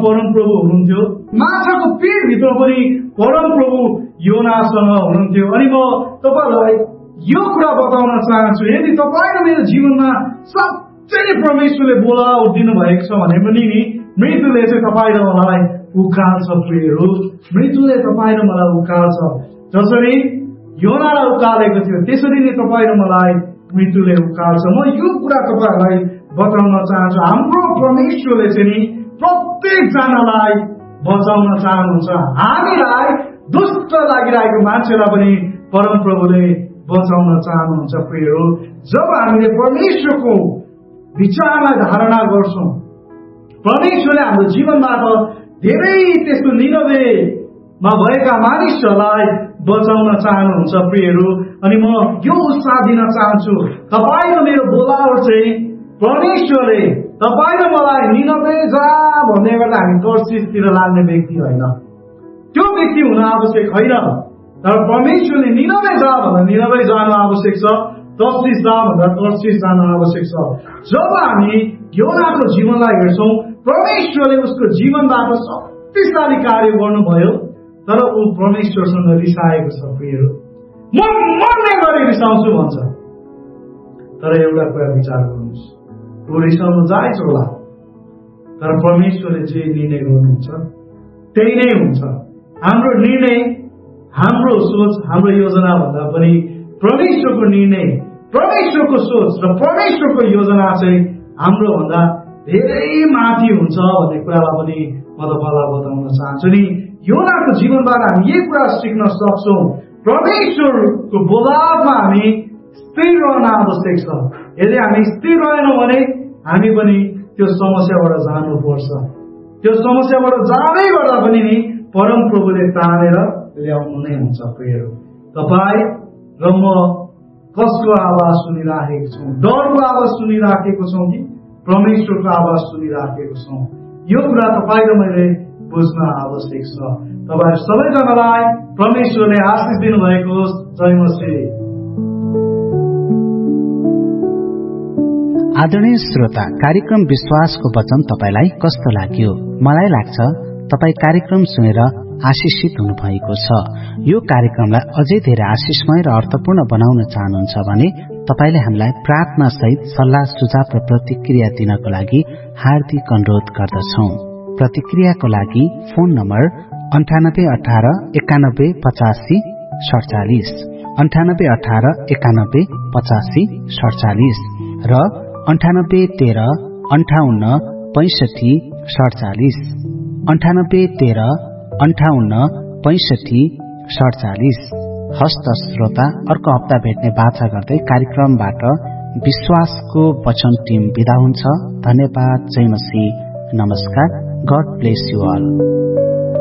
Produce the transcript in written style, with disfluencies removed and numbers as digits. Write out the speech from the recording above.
परमप्रभु हुनुहुन्थ्यो, माछाको पेटभित्र पनि परमप्रभु योनासँग हुनुहुन्थ्यो। अनि म तपाईलाई यो कुरा बताउन चाहन्छु, यदि तपाईँ र मेरो जीवनमा साँच्चै नै परमेश्वरले बोलावट दिनु भएको छ भने पनि नि मृत्युले चाहिँ तपाईँ र मलाई उकाल्छ। प्रियहरू, मृत्युले तपाईँ र मलाई उकाल्छ। जसरी योनालाई उकालेको थियो त्यसरी नै तपाईँ र मलाई मृत्युले उकाल्छ। म यो कुरा तपाईहरूलाई बताउन चाहन्छु, हाम्रो परमेश्वरले चाहिँ नि प्रत्येकजनालाई बचाउन चाहनुहुन्छ। हामीलाई दुष्ट लागिरहेको मान्छेलाई पनि परमप्रभुले बचाउन चाहनुहुन्छ। प्रियहरू, जब हामीले परमेश्वरको विचारलाई धारणा गर्छौँ, परमेश्वरले हाम्रो जीवनबाट धेरै त्यस्तो निनवेमा भएका मानिसहरूलाई बचाउन चाहनुहुन्छ। प्रियहरू, अनि म यो उत्साह दिन चाहन्छु, तपाईँ र मेरो बोलावट चाहिँ परमेश्वरले तपाईँ र मलाई निनवे जा भन्ने गर्दा हामी तर्सिसतिर लाग्ने व्यक्ति होइन, त्यो व्यक्ति हुन आवश्यक होइन। तर परमेश्वरले निनवे जा भन्दा निनवे जानु आवश्यक छ, तर्सिस जा भन्दा तर्सिस जानु आवश्यक छ। जब हामी योनाको जीवनलाई हेर्छौँ, परमेश्वरले उसको जीवनबाट शक्तिशाली कार्य गर्नुभयो, तर ऊ परमेश्वरसँग रिसाएको छ। प्रियहरू, म मर्ने गरी रिसाउँछु भन्छ। तर एउटा कुरा विचार गर्नुहोस्, ऊ रिसाउनु जायज होला, तर परमेश्वरले जे निर्णय गर्नुहुन्छ त्यही नै हुन्छ। हाम्रो निर्णय, हाम्रो सोच, हाम्रो योजना भन्दा पनि परमेश्वरको निर्णय, परमेश्वरको सोच र परमेश्वरको योजना चाहिँ हाम्रो भन्दा धेरै माथि हुन्छ भन्ने कुरालाई पनि म तपाईँलाई बताउन चाहन्छु। नि योनाको जीवनबाट हामी यही कुरा सिक्न सक्छौँ, परमेश्वरको बोलावटमा हामी स्थिर रहन आवश्यक छ। यदि हामी स्थिर रहेनौँ भने हामी पनि त्यो समस्याबाट जानुपर्छ। त्यो समस्याबाट जाँदै गर्दा पनि नि परमप्रभुले तानेर ल्याउनु नै हुन्छ। प्रियहरू, तपाईँ र म कसको आवाज सुनिराखेको छौँ? डरको आवाज सुनिराखेको छौँ कि परमेश्वरको आवाज सुनिराखेको छौँ? यो कुरा तपाईँ र मैले बुझ्न आवश्यक छ। तपाईँ सबैजनालाई परमेश्वरले आशिष दिनुभएको होस्। जय मसीह। आदरणीय श्रोता, कार्यक्रम विश्वासको वचन तपाईलाई कस्तो लाग्यो? मलाई लाग्छ तपाईँ कार्यक्रम सुनेर आशिषित हुनुभएको छ। यो कार्यक्रमलाई अझै धेरै आशिषमय र अर्थपूर्ण बनाउन चाहनुहुन्छ भने तपाईले हामीलाई प्रार्थना सहित सल्लाह सुझाव र प्रतिक्रिया दिनको लागि हार्दिक अनुरोध गर्दछौं। प्रतिक्रियाको लागि फोन नम्बर 9818 91 85 47 9818 91 85 47 र 9813 58 65 47 9813 58 65 47। हस्त श्रोता, अर्को हप्ता भेट्ने बाचा गर्दै कार्यक्रमबाट विश्वासको वचन टिम बिदा हुन्छ। धन्यवाद। जय मसीह। नमस्कार। God bless you all.